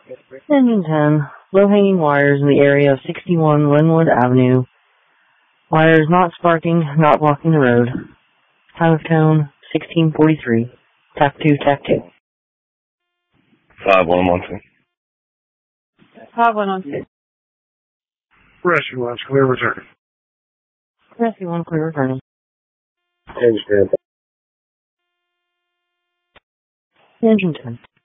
Engine 10, low-hanging wires in the area of 61 Linwood Avenue. Wires not sparking, not blocking the road. Time of tone, 16:43. TAC 2, TAC 2. 5112. 5112. Rescue 1's clear return. Rescue 1, clear returning. Engine 10. Engine 10.